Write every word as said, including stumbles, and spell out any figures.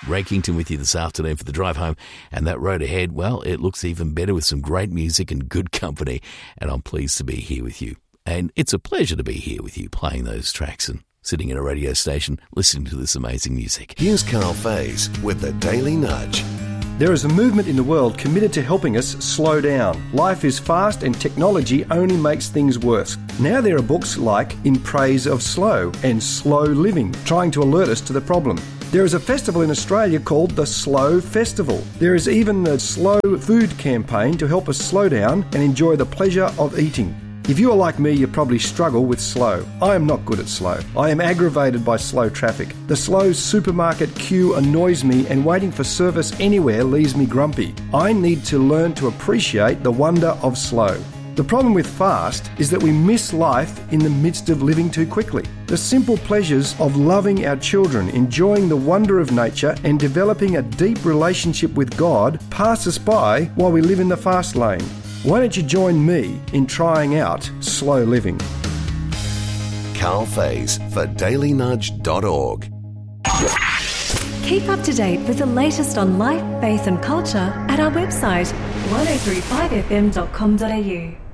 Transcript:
Ray Kington with you this afternoon for the drive home. And that road ahead, well, it looks even better with some great music and good company. And I'm pleased to be here with you. And it's a pleasure to be here with you playing those tracks and sitting in a radio station listening to this amazing music. Here's Carl Faze with the Daily Nudge. There is a movement in the world committed to helping us slow down. Life is fast and technology only makes things worse. Now there are books like In Praise of Slow and Slow Living, trying to alert us to the problem. There is a festival in Australia called the Slow Festival. There is even the Slow Food campaign to help us slow down and enjoy the pleasure of eating. If you are like me, you probably struggle with slow. I am not good at slow. I am aggravated by slow traffic. The slow supermarket queue annoys me, and waiting for service anywhere leaves me grumpy. I need to learn to appreciate the wonder of slow. The problem with fast is that we miss life in the midst of living too quickly. The simple pleasures of loving our children, enjoying the wonder of nature, and developing a deep relationship with God pass us by while we live in the fast lane. Why don't you join me in trying out slow living? Carl Faze for daily nudge dot org. Keep up to date with the latest on life, faith and culture at our website one oh three five f m dot com dot a u.